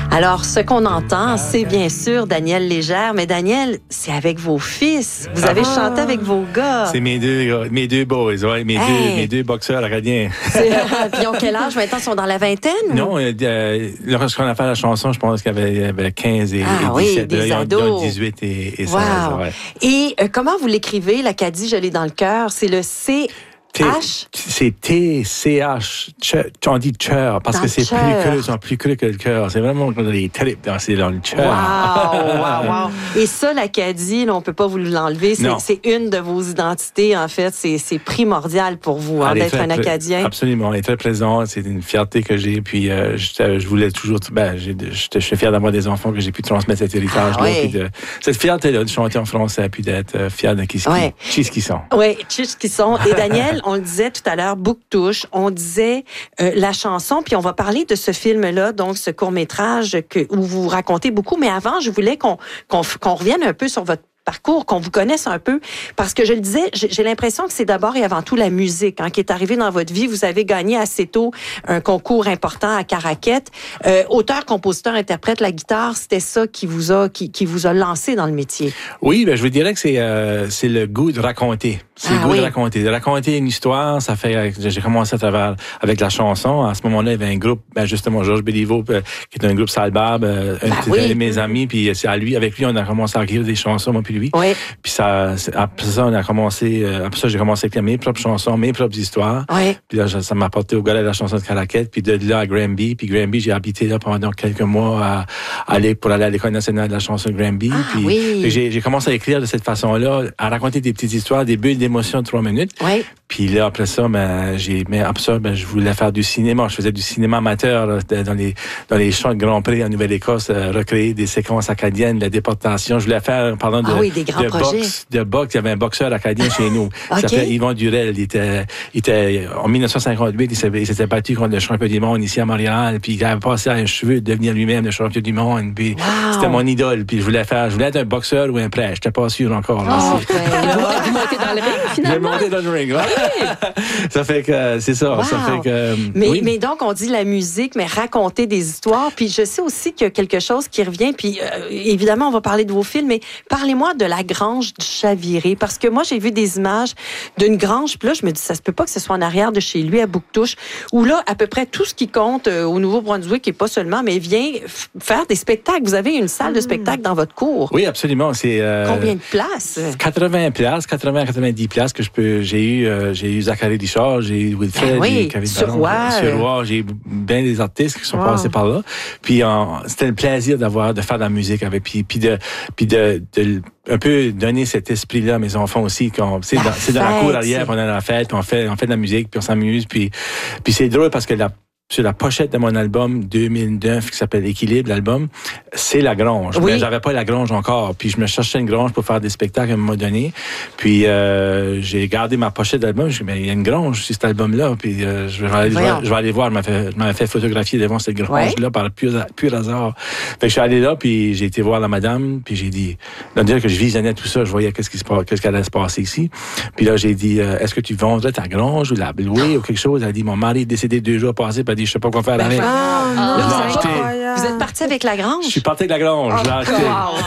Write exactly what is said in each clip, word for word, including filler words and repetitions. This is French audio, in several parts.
Alors, ce qu'on entend, c'est bien sûr Daniel Légère, mais Daniel, c'est avec vos fils. Vous avez ah, chanté avec vos gars. C'est mes deux, mes deux boys, ouais, mes, hey. deux, mes deux boxeurs acadiens. Puis ils ont quel âge maintenant? Ils sont dans la vingtaine? Non, ou? euh, lorsqu'on a fait la chanson, je pense qu'il y avait, il y avait quinze et, ah, et dix-sept. Oui, des là, ados. Ils ont dix-huit et, et wow. seize. Ouais. Et euh, comment vous l'écrivez, l'Acadie, je l'ai dans le cœur? C'est le C... T, H? C'est T C H. On dit cœur parce dans que c'est plus creux, c'est plus creux que le cœur. C'est vraiment les tripes dans, dans le cœur. Wow, wow, wow. Et ça, l'Acadie, là, on peut pas vous l'enlever. C'est, c'est une de vos identités, en fait. C'est, c'est primordial pour vous hein, d'être un Acadien. Absolument. On est très présent. C'est une fierté que j'ai. Puis euh, je, je voulais toujours. Ben, j'ai, je, je suis fier d'avoir des enfants que j'ai pu transmettre cet héritage-là. Ah, oui. Puis de, cette fierté-là de chanter en français puis d'être fier de qui, ouais. qui, qui sont. Oui, qui sont. Et Daniel, on le disait tout à l'heure, Bouctouche, on disait euh, la chanson, puis on va parler de ce film-là, donc ce court-métrage que, où vous racontez beaucoup. Mais avant, je voulais qu'on, qu'on, qu'on revienne un peu sur votre parcours, qu'on vous connaisse un peu, parce que je le disais, j'ai l'impression que c'est d'abord et avant tout la musique hein, qui est arrivée dans votre vie. Vous avez gagné assez tôt un concours important à Caraquette. Euh, auteur, compositeur, interprète, la guitare, c'était ça qui vous a qui, qui vous a lancé dans le métier. Oui, ben je vous dirais que c'est euh, c'est le goût de raconter. C'est ah, le goût oui. de raconter. De raconter une histoire, ça fait j'ai commencé à travers avec la chanson. À ce moment-là, il y avait un groupe, ben justement Georges Béliveau, euh, qui est un groupe Sale Barbe, euh, ben un oui. de mes amis, puis c'est à lui, avec lui, on a commencé à écrire des chansons, moi puis lui. Oui. Puis ça, après ça, on a commencé, euh, après ça, j'ai commencé à écrire mes propres chansons, mes propres histoires. Oui. Puis là, ça m'a apporté au gars de la chanson de Caraquette, puis de là à Granby. Puis Granby, j'ai habité là pendant quelques mois à, à aller pour aller à l'École nationale de la chanson de Granby. Ah, puis, oui. puis j'ai, j'ai commencé à écrire de cette façon-là, à raconter des petites histoires, des bulles d'émotion de trois minutes. Oui. Puis là, après ça, ben, j'ai, mais après ça, ben, je voulais faire du cinéma. Je faisais du cinéma amateur là, dans les dans les champs de Grand Prix en Nouvelle-Écosse, euh, recréer des séquences acadiennes, la déportation. Je voulais faire, pardon, de, ah oui, des grands de projets. boxe, de boxe. Il y avait un boxeur acadien chez nous. Il okay. s'appelait Yvon Durel. Il était, il était en dix-neuf cent cinquante-huit, il s'était, il s'était battu contre le champion du monde ici à Montréal. Puis il avait passé à un cheveu de devenir lui-même le champion du monde. Puis wow. c'était mon idole. Puis je voulais faire, je voulais être un boxeur ou un prêtre. J'étais pas sûr encore. Oh, okay. Vous montez dans le ring finalement. J'ai monté dans le ring. Ouais. Ça fait que c'est ça. Wow. Ça fait que. Mais, oui. mais donc on dit la musique, mais raconter des histoires. Puis je sais aussi qu'il y a quelque chose qui revient. Puis euh, évidemment on va parler de vos films, mais parlez-moi de la Grange du Chaviré, parce que moi j'ai vu des images d'une grange. Puis là je me dis ça se peut pas que ce soit en arrière de chez lui à Bouctouche, où là à peu près tout ce qui compte euh, au Nouveau-Brunswick et pas seulement, mais vient f- faire des spectacles. Vous avez une salle mmh. de spectacle dans votre cour. Oui, absolument. C'est euh, combien de places? quatre-vingts places, quatre-vingts à quatre-vingt-dix places que je peux. J'ai eu, euh, j'ai eu Zachary Richard, j'ai eu Wilfred, ben oui, j'ai eu Kevin Suroît, Suroît, j'ai eu bien des artistes qui sont wow. passés par là. Puis euh, c'était le plaisir d'avoir, de faire de la musique avec, puis, puis de, puis de, de un peu donner cet esprit-là à mes enfants aussi. Qu'on, c'est, dans, c'est dans la cour arrière, on a la fête, puis on fait, on fait de la musique, puis on s'amuse, puis, puis c'est drôle parce que la sur la pochette de mon album deux mille neuf qui s'appelle Équilibre, l'album, c'est la grange. Oui. Mais j'avais pas la grange encore. Puis je me cherchais une grange pour faire des spectacles à un moment donné. Puis euh, j'ai gardé ma pochette d'album. J'ai dit, mais il y a une grange sur cet album-là. Puis euh, je, vais aller, je, vais, je vais aller voir. Je m'avais fait, je m'avais fait photographier devant cette grange-là ouais. par pur, pur hasard. Fait que je suis allé là, puis j'ai été voir la madame. Puis j'ai dit, là, dire que je visionnais tout ça, je voyais qu'est-ce qui se passe, qu'est-ce qui allait se passer ici. Puis là, j'ai dit, euh, est-ce que tu vendrais ta grange ou la louer ou quelque chose? Elle a dit, mon mari est décédé deux jours passés. Puis elle a dit, je sais pas quoi faire avec. Ah, ah, vous êtes parti avec la grange? Je suis parti avec la grange. Oh, je l'ai acheté.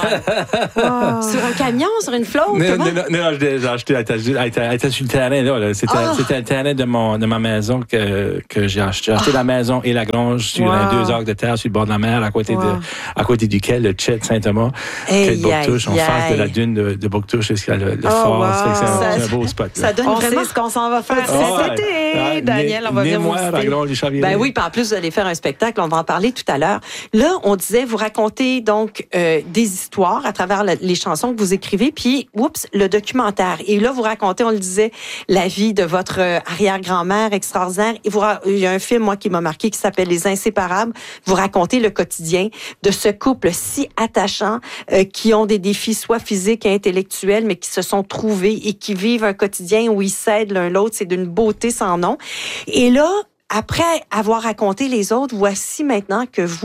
Wow. Sur un camion, sur une flotte? Non, non, non, non, je l'ai acheté. Elle était, elle était, elle était sur le terrain, là. là. C'était, oh. c'était le terrain de, mon, de ma maison que, que j'ai acheté. J'ai acheté oh. la maison et la grange sur wow. deux arcs de terre sur le bord de la mer, à côté, wow. de, à côté duquel le Chet Saint-Thomas, hey, qui est de Bouctouche, en face de la dune de, de Bouctouche, jusqu'à le, le oh, fort. Wow. C'est, un, ça, c'est un beau spot. Là. Ça donne on vraiment ce qu'on s'en va faire oh, cet été. Ah, Daniel, on va venir vous la grange du Chaviré. Ben oui, puis en plus, vous allez faire un spectacle, on va en parler tout à l'heure. Là, on disait, vous racontez donc euh, des histoires à travers la, les chansons que vous écrivez, puis, oups, le documentaire. Et là, vous racontez, on le disait, la vie de votre euh, arrière-grand-mère extraordinaire. Et vous, il y a un film, moi, qui m'a marqué, qui s'appelle Les Inséparables. Vous racontez le quotidien de ce couple si attachant, euh, qui ont des défis soit physiques et intellectuels, mais qui se sont trouvés et qui vivent un quotidien où ils s'aident l'un l'autre. C'est d'une beauté sans nom. Et là, après avoir raconté les autres, voici maintenant que vous,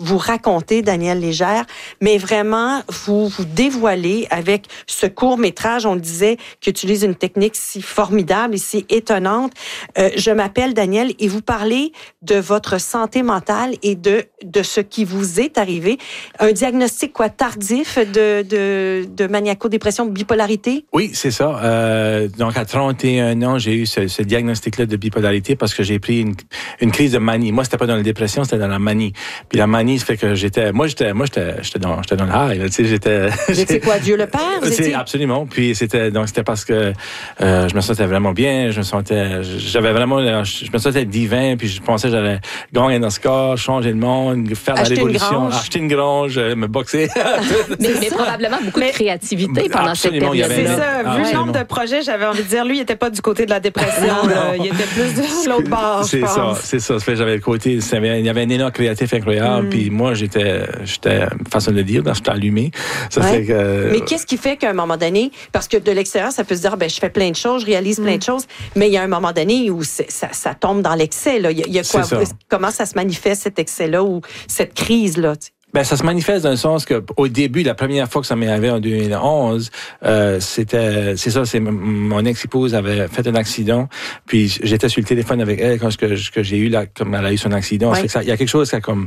vous racontez, Daniel Légère, mais vraiment, vous vous dévoilez avec ce court-métrage, on le disait, qui utilise une technique si formidable et si étonnante. Euh, je m'appelle Daniel et vous parlez de votre santé mentale et de, de ce qui vous est arrivé. Un diagnostic, quoi, tardif de, de, de maniaco-dépression, de bipolarité? Oui, c'est ça. Euh, donc, à trente et un ans, j'ai eu ce, ce diagnostic-là de bipolarité parce que j'ai pris une, une crise de manie. Moi, c'était pas dans la dépression, c'était dans la manie. Puis la manie, ça fait que j'étais, moi, j'étais, moi, j'étais, j'étais dans, j'étais dans le high, là, tu sais, j'étais. C'est quoi, Dieu le Père? C'est étiez... absolument. Puis c'était, donc c'était parce que euh, je me sentais vraiment bien, je me sentais, j'avais vraiment, je me sentais divin, puis je pensais que j'allais gagner dans ce corps, changer le monde, faire acheter la révolution, une acheter une grange, me boxer. mais, mais probablement beaucoup mais, de créativité pendant absolument, cette période. C'est ça. Ah, vu le nombre de projets, j'avais envie de dire, lui, il était pas du côté de la dépression. Là. Il était plus de l'autre bord, c'est je pense. Ça, c'est ça. Fait, j'avais le côté, il y avait un élan créatif incroyable, mm. puis moi, j'étais, j'étais, façon de le dire, j'étais allumé. Ça ouais. fait que, mais qu'est-ce qui fait qu'à un moment donné, parce que de l'extérieur, ça peut se dire, ben, je fais plein de choses, je réalise mm. plein de choses, mais il y a un moment donné où ça, ça tombe dans l'excès, là. Il y a, il y a quoi, comment ça se manifeste, cet excès-là, ou cette crise-là, tu sais? Ben, ça se manifeste dans le sens que, au début, la première fois que ça m'est arrivé en deux mille onze, euh, c'était, c'est ça, c'est mon ex-épouse avait fait un accident, puis j'étais sur le téléphone avec elle quand que, que j'ai eu là, comme elle a eu son accident. Ouais. Il y a quelque chose qui a comme,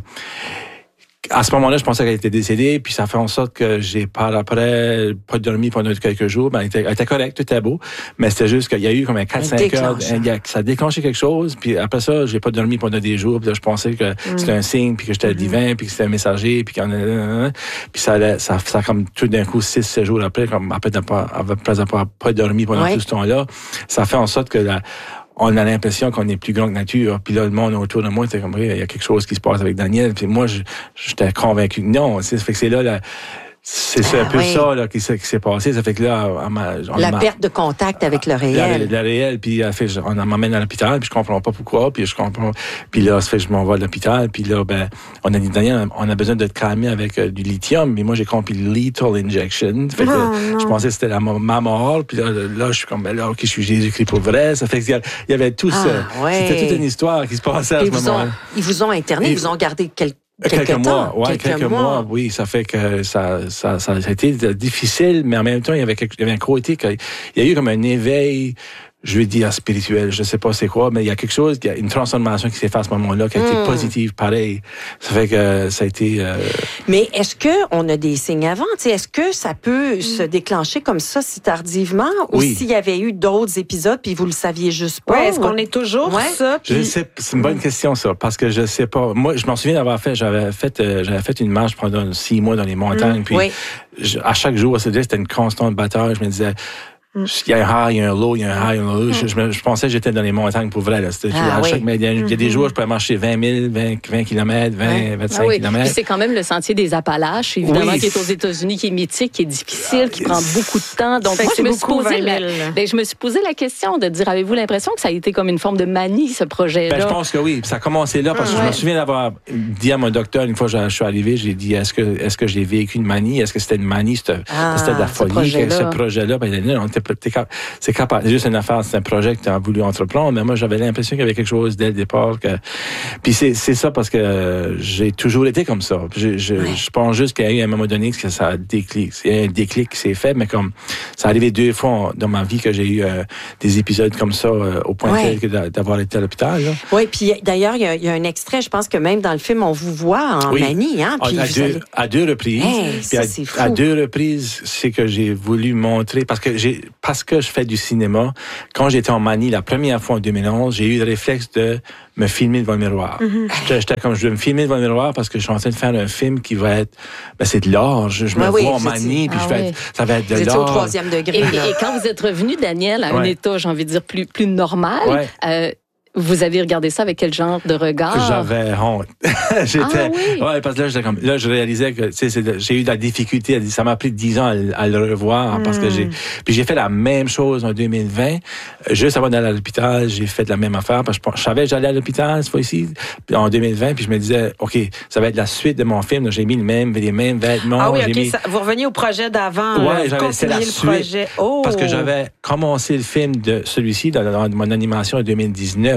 à ce moment-là, je pensais qu'elle était décédée, puis ça fait en sorte que j'ai par après pas dormi pendant quelques jours. Ben, elle était, elle était correcte, tout était beau, mais c'était juste qu'il y a eu comme un quatre cinq heures, ça a déclenché quelque chose, puis après ça, j'ai pas dormi pendant des jours, puis là, je pensais que mm. c'était un signe, puis que j'étais mm-hmm. divin, puis que c'était un messager, puis qu'on a, puis ça allait, ça, ça comme tout d'un coup, six, sept jours après, comme après d'avoir pas, pas dormi pendant ouais. tout ce temps-là, ça fait en sorte que la, on a l'impression qu'on est plus grand que nature. Puis là, le monde autour de moi, c'était comme, il y a quelque chose qui se passe avec Daniel. Puis moi, j'étais convaincu que non. Ça fait que c'est là, la, c'est, c'est ah, un peu oui. ça là, qui, s'est, qui s'est passé. Ça fait que là, on on la perte de contact avec le réel. Le réel, puis fait, on m'emmène à l'hôpital, puis je comprends pas pourquoi, puis je comprends. Puis là, ça fait que je m'envoie à l'hôpital, puis là, ben, on a dit Daniel, on a besoin de te calmer avec euh, du lithium, mais moi j'ai compris lethal injection. Ça fait que oh, je pensais que c'était la, ma mort, puis là, là, je suis comme, ben là, ok, je suis Jésus-Christ pour vrai. Ça fait qu'il y avait tout ça. Ah, ouais. C'était toute une histoire qui se passait à ce moment-là. Ils vous ont interné, ils vous ont gardé quelques Quelques, quelques mois, temps, ouais, quelques, quelques mois. mois, oui, ça fait que ça, ça, ça a été difficile, mais en même temps, il y avait, quelque, il y avait un côté, il y a eu comme un éveil, je veux dire spirituel, je sais pas c'est quoi, mais il y a quelque chose, il y a une transformation qui s'est faite à ce moment-là, qui a mmh. été positive, pareil. Ça fait que ça a été. Euh... Mais est-ce que on a des signes avant, tu sais, est-ce que ça peut mmh. se déclencher comme ça si tardivement, ou oui. s'il y avait eu d'autres épisodes puis vous le saviez juste pas? Ouais, est-ce qu'on est toujours ouais. ça? Puis... Je sais, c'est une bonne question ça, parce que je sais pas. Moi, je m'en souviens d'avoir fait, j'avais fait, euh, j'avais fait une marche pendant six mois dans les montagnes, mmh. puis oui. je, à chaque jour, c'était une constante bataille. Je me disais. Il y a un high, il y a un low, il y a un high, il y a un low. Je, je, je pensais que j'étais dans les montagnes pour vrai. Là. C'était, ah, à oui. chaque, il, y a, il y a des jours, je pouvais marcher vingt mille, vingt, vingt kilomètres, vingt, ouais. vingt-cinq ah, oui. kilomètres. Puis c'est quand même le sentier des Appalaches, évidemment, oui. qui est aux États-Unis, qui est mythique, qui est difficile, qui prend beaucoup de temps. Donc, moi, je me, suis posé la, ben, je me suis posé la question de dire, avez-vous l'impression que ça a été comme une forme de manie, ce projet-là? Ben, je pense que oui. Ça a commencé là, parce que ah, je ouais. me souviens d'avoir dit à mon docteur, une fois que je suis arrivé, j'ai dit, est-ce que, est-ce que j'ai vécu une manie? Est-ce que c'était une manie? C'était, ah, c'était de la folie, ce projet-là. Ce projet-là. Ben, on était, c'est capable. C'est juste une affaire, c'est un projet que tu as voulu entreprendre, mais moi, j'avais l'impression qu'il y avait quelque chose dès le départ. Que... Puis c'est, c'est ça parce que j'ai toujours été comme ça. Je, je, ouais. je pense juste qu'il y a eu un moment donné que ça a déclic. C'est un déclic qui s'est fait, mais comme ça arrivé deux fois dans ma vie que j'ai eu euh, des épisodes comme ça euh, au point ouais. tel que d'avoir été à l'hôpital. Oui, puis d'ailleurs, il y, y a un extrait, je pense que même dans le film, on vous voit en oui. manie. Hein, puis à, deux, allez... à deux reprises. Hey, ça, à, c'est fou. À deux reprises, c'est que j'ai voulu montrer, parce que j'ai parce que je fais du cinéma, quand j'étais en manie la première fois en deux mille onze, j'ai eu le réflexe de me filmer devant le miroir. Mm-hmm. J'étais, j'étais comme, je vais me filmer devant le miroir parce que je suis en train de faire un film qui va être, ben c'est de l'art. Je, je me oui, vois en manie, puis ah, je vais oui. être, ça va être de vous l'art. Vous étiez au troisième degré. Et, et quand vous êtes revenu, Daniel, à ouais. un état, j'ai envie de dire, plus, plus normal, ouais. euh, vous avez regardé ça avec quel genre de regard? J'avais honte. J'étais, ah, oui. ouais, parce que là, j'étais comme, là, je réalisais que, tu sais, c'est, j'ai eu de la difficulté. Ça m'a pris dix ans à, à le revoir, mm. parce que j'ai, puis j'ai fait la même chose en deux mille vingt. Juste avant d'aller à l'hôpital, j'ai fait la même affaire, parce que je savais que j'allais à l'hôpital, cette fois-ci, en deux mille vingt, puis je me disais, OK, ça va être la suite de mon film. Donc, j'ai mis le même, les mêmes vêtements. Ah oui, OK. Mis... Ça, vous reveniez au projet d'avant. Ouais, euh, j'avais, c'est la le suite. projet. Oh. Parce que j'avais commencé le film de celui-ci dans, dans mon animation en deux mille dix-neuf.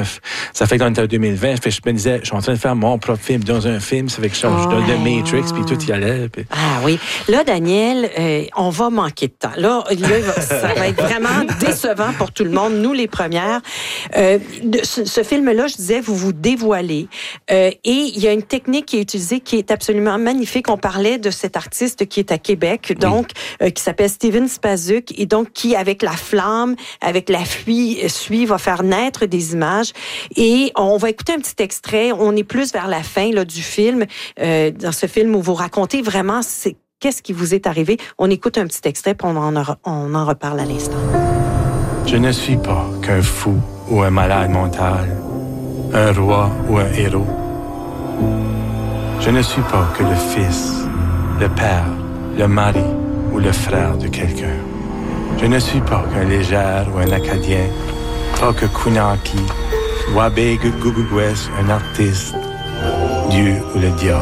neuf. Ça fait que dans deux mille vingt, fait, je me disais, je suis en train de faire mon propre film dans un film. Ça fait que je change oh. de Matrix, puis tout y allait. Puis... Ah oui. Là, Daniel, euh, on va manquer de temps. Là, là ça va être vraiment décevant pour tout le monde, nous les premières. Euh, de, ce, ce film-là, je disais, vous vous dévoilez. Euh, et il y a une technique qui est utilisée qui est absolument magnifique. On parlait de cet artiste qui est à Québec, donc, oui. euh, qui s'appelle Steven Spazuk, et donc qui, avec la flamme, avec la fuie, suie, va faire naître des images. Et on va écouter un petit extrait. On est plus vers la fin là, du film, euh, dans ce film où vous racontez vraiment c'est, qu'est-ce qui vous est arrivé. On écoute un petit extrait, puis on en, on en reparle à l'instant. Je ne suis pas qu'un fou ou un malade mental, un roi ou un héros. Je ne suis pas que le fils, le père, le mari ou le frère de quelqu'un. Je ne suis pas qu'un légère ou un acadien, pas que Kunaki, Wabe Gugugwes, un artiste, Dieu ou le diable.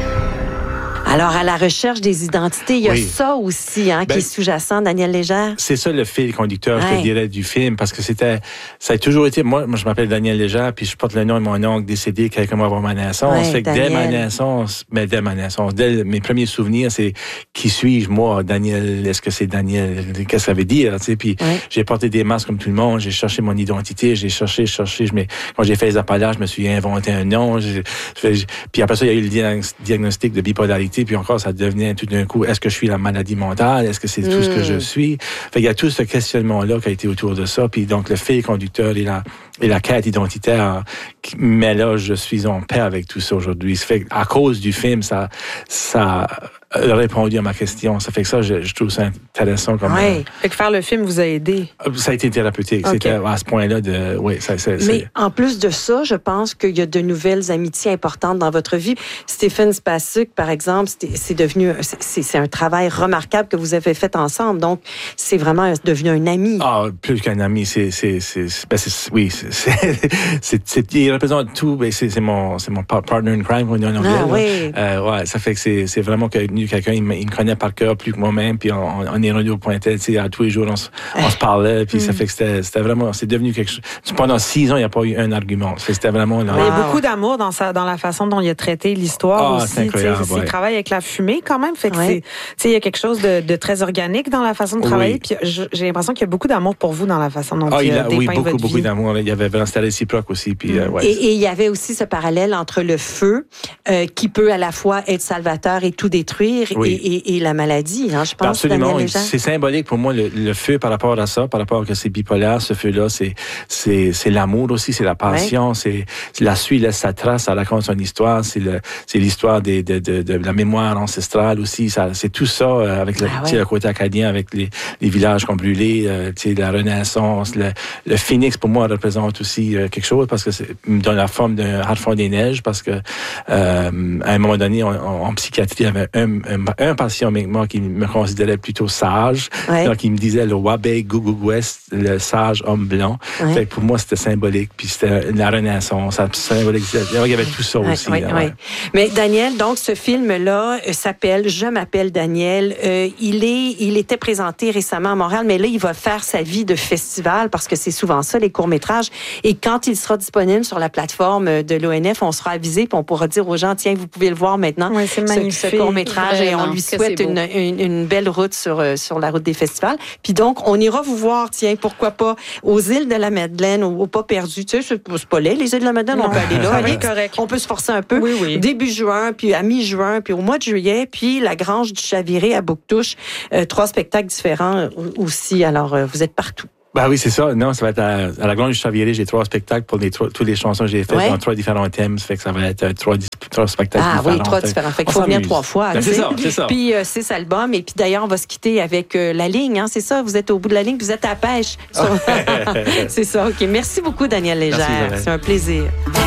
Alors, à la recherche des identités, il y a oui. ça aussi hein, ben, qui est sous-jacent, Daniel Légère. C'est ça le fil conducteur, ouais. je te dirais, du film, parce que c'était, ça a toujours été, moi, moi je m'appelle Daniel Légère, puis je porte le nom de mon oncle décédé quelques mois avant ma naissance. Ouais, fait que dès ma naissance, mais dès ma naissance, dès mes premiers souvenirs, c'est qui suis-je, moi, Daniel, est-ce que c'est Daniel, qu'est-ce que ça veut dire, tu sais, puis ouais. j'ai porté des masques comme tout le monde, j'ai cherché mon identité, j'ai cherché, cherché, je quand j'ai fait les Appalaches, je me suis inventé un nom, j'ai, j'ai, puis après ça, il y a eu le diagnostic de bipolarité, puis encore, ça devenait tout d'un coup, est-ce que je suis la maladie mentale? Est-ce que c'est mmh. tout ce que je suis? Fait, il y a tout ce questionnement-là qui a été autour de ça. Puis donc, le fil conducteur et la, et la quête identitaire, mais là, je suis en paix avec tout ça aujourd'hui. Ça fait à cause du film, ça, ça a répondu à ma question. Ça fait que ça, je, je trouve ça intéressant. Comme oui. Euh, fait que faire le film vous a aidé. Ça a été thérapeutique. Okay. C'était à ce point-là de, oui, ça, ça, mais c'est... en plus de ça, je pense qu'il y a de nouvelles amitiés importantes dans votre vie. Stephen Spazuk, par exemple, c'est, c'est devenu, c'est, c'est un travail remarquable que vous avez fait ensemble. Donc, c'est vraiment devenu un ami. Ah, plus qu'un ami, c'est, c'est, c'est, ben c'est oui, c'est, c'est, c'est, c'est, il représente tout. Ben c'est, c'est mon, c'est mon partner in crime, on dit en anglais. Ah, oui. Euh, ouais, ça fait que c'est, c'est vraiment que quelqu'un, il me, il me connaît par cœur plus que moi-même, puis on, on est rendu au point tel, tu sais, à tous les jours, on, se, on se parlait, puis mm. ça fait que c'était, c'était vraiment, c'est devenu quelque chose. Pendant six ans, il n'y a pas eu un argument. C'était vraiment. Là, il y a beaucoup d'amour dans sa, dans la façon dont il a traité l'histoire ah, aussi. C'est incroyable. Ouais. Il travaille avec la fumée quand même, fait que ouais. c'est, il y a quelque chose de, de très organique dans la façon de travailler. Oui. Puis j'ai l'impression qu'il y a beaucoup d'amour pour vous dans la façon dont ah, il a, dépeint oui, beaucoup, votre beaucoup vie. d'amour. Il y avait vraiment, c'était réciproque aussi. Puis, mm. euh, ouais. et, et il y avait aussi ce parallèle entre le feu, euh, qui peut à la fois être salvateur et tout détruire, oui. et, et, et la maladie, hein, je pense. Absolument. C'est symbolique pour moi, le, le feu par rapport à ça, par rapport à que c'est bipolaire, ce feu-là, c'est, c'est, c'est l'amour aussi, c'est la passion, ouais. c'est, c'est la suite laisse sa trace, ça raconte son histoire, c'est, le, c'est l'histoire des, de, de, de la mémoire ancestrale aussi, ça, c'est tout ça, euh, avec le, ah ouais. le côté acadien, avec les, les villages qu'on brûlait, euh, la Renaissance, le, le phénix pour moi représente aussi euh, quelque chose parce que c'est dans la forme d'un harfang des neiges, parce que euh, à un moment donné, en, en psychiatrie, il y avait un, un, un patient avec moi qui me considérait plutôt sage, ouais. donc il me disait le Wabe Gugugwes, le sage homme blanc. Ouais. Fait que pour moi, c'était symbolique, puis c'était la Renaissance, ça symbolisait. Il y avait tout ça ouais, aussi. Ouais, là, ouais. Ouais. Mais Daniel, donc ce film-là euh, s'appelle Je m'appelle Daniel. Euh, il est, il était présenté récemment à Montréal, mais là, il va faire sa vie de festival parce que c'est souvent ça, les courts-métrages. Et quand il sera disponible sur la plateforme de l'O N F, on sera avisé, puis on pourra dire aux gens, tiens, vous pouvez le voir maintenant, ouais, c'est magnifique, ce, ce court-métrage, vraiment, et on lui souhaite une, une, une belle route sur, sur la route des festivals. Puis donc, on ira vous voir, tiens, pourquoi pas, aux îles de la Madeleine, au, au Pas Perdu. Tu sais, c'est, c'est pas laid, les îles de la Madeleine, non, on peut aller là. Allez, correct. On peut se forcer un peu. Oui, oui. Début juin, puis à mi-juin, puis au mois de juillet, puis la Grange du Chaviré à Bouctouche. Euh, trois spectacles différents aussi. Alors, euh, vous êtes partout. Ben oui, c'est ça. Non, ça va être à, à la Grange du Chaviré. J'ai trois spectacles pour les trois, toutes les chansons que j'ai faites ouais. dans trois différents thèmes. Ça fait que ça va être trois, trois spectacles ah, différents. Ah oui, trois différents. Fait qu'il faut venir trois fois. Ben, c'est ça, c'est ça. Puis euh, six albums. Et puis d'ailleurs, on va se quitter avec euh, la ligne. Hein, c'est ça, vous êtes au bout de la ligne, vous êtes à la pêche. Sur... c'est ça, OK. Merci beaucoup, Daniel Légère. Merci, c'est un plaisir.